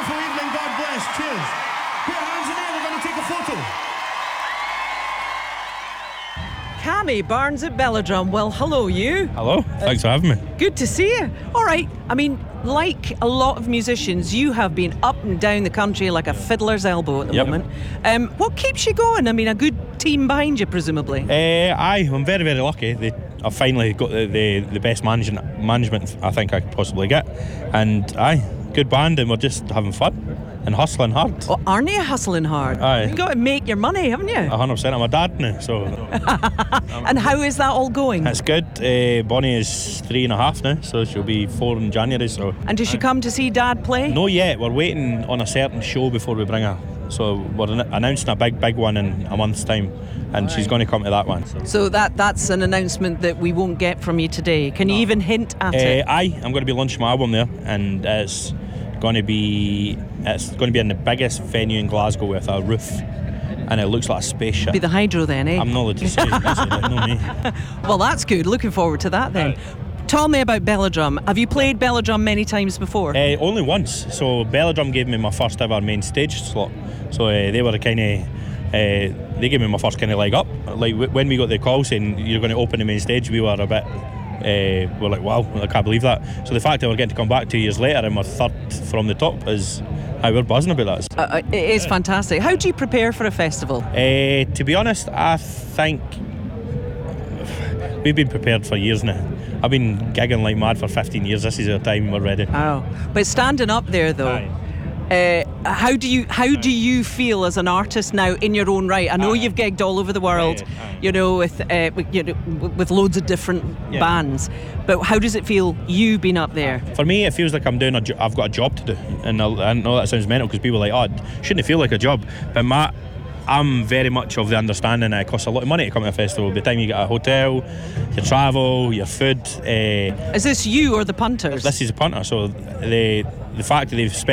wonderful evening. God bless. Cheers. Put your hands in the air. We're going to take a photo. Cammy Barnes at Belladrum. Well, hello, you. Hello, thanks for having me. Good to see you. All right. I mean, like a lot of musicians, you have been up and down the country like a fiddler's elbow at the Yep. moment. What keeps you going? I mean, a good team behind you, presumably. I'm very, very lucky. I've finally got the best management I think I could possibly get. And good band, and we're just having fun and hustling hard. Oh, aren't you hustling hard? Aye. You've got to make your money, haven't you? 100%. I'm a dad now, so And how is that all going? it's good. Bonnie is 3.5 now, so she'll be 4 in January. So And does she come to see Dad play? no yet. We're waiting on a certain show before we bring her. So we're announcing a big one in a month's time, and she's going to come to that one. So that's an announcement that we won't get from you today. Can you even hint at it? I'm going to be launching my album there, and it's going to be in the biggest venue in Glasgow with a roof, and it looks like a spaceship. Be the Hydro then, eh? I'm not allowed to say it, no me. Well, that's good. Looking forward to that then. Tell me about Belladrum. Have you played Belladrum many times before? Only once. So Belladrum gave me my first ever main stage slot. So they were kind of they gave me my first kind of leg up. Like when we got the call saying you're going to open the main stage, we were a bit. We're like, wow, I can't believe that. So the fact that we're getting to come back 2 years later and we're third from the top is how we're buzzing about that. It is fantastic. How do you prepare for a festival? To be honest, I think we've been prepared for years now. I've been gigging like mad for 15 years. This is our time. We're ready. Oh, but standing up there though. How do you feel as an artist now in your own right? I know you've gigged all over the world, you know, with loads of different bands. But how does it feel you being up there? For me, it feels like I've got a job to do, and I know that sounds mental because people are like, oh, shouldn't it feel like a job? But I'm very much of the understanding that it costs a lot of money to come to a festival. By the time you get a hotel, your travel, your food. Is this you or the punters? This is a punter, so the fact that they've spent